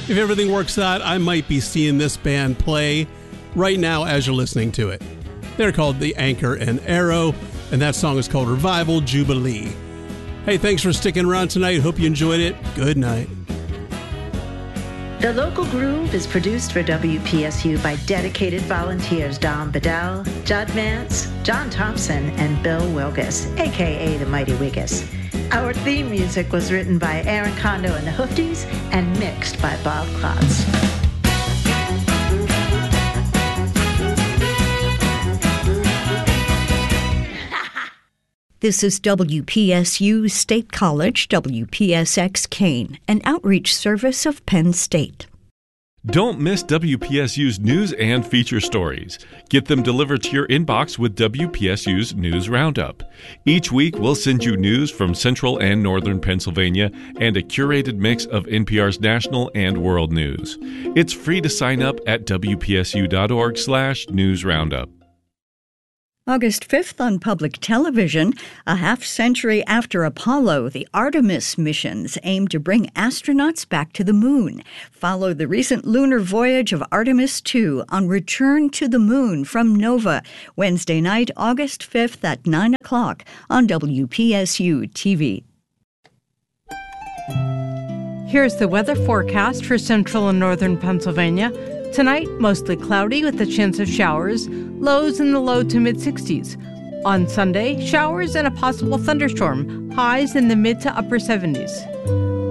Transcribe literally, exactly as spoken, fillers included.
If everything works out, I might be seeing this band play right now as you're listening to it. They're called The Anchor and Arrow, and that song is called Revival Jubilee. Hey, thanks for sticking around tonight. Hope you enjoyed it. Good night. The Local Groove is produced for W P S U by dedicated volunteers Don Bedell, Judd Vance, John Thompson, and Bill Wilgus, a k a the Mighty Wiggus. Our theme music was written by Aaron Kondo and the Hoofties and mixed by Bob Klotz. This is W P S U State College, W P S X Kane, an outreach service of Penn State. Don't miss W P S U's news and feature stories. Get them delivered to your inbox with W P S U's News Roundup. Each week, we'll send you news from central and northern Pennsylvania and a curated mix of N P R's national and world news. It's free to sign up at W P S U dot org slash news roundup. August fifth on public television, a half century after Apollo, the Artemis missions aim to bring astronauts back to the moon. Follow the recent lunar voyage of Artemis two on Return to the Moon from NOVA, Wednesday night, August fifth at nine o'clock on W P S U T V. Here's the weather forecast for central and northern Pennsylvania. Tonight, mostly cloudy with a chance of showers, lows in the low to mid-sixties. On Sunday, showers and a possible thunderstorm, highs in the mid to upper seventies.